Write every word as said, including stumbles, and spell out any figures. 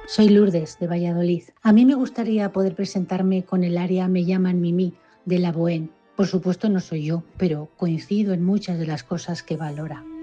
Soy Lourdes, de Valladolid. A mí me gustaría poder presentarme con el área Me llaman Mimi, de la Bohème. Por supuesto no soy yo, pero coincido en muchas de las cosas que valora.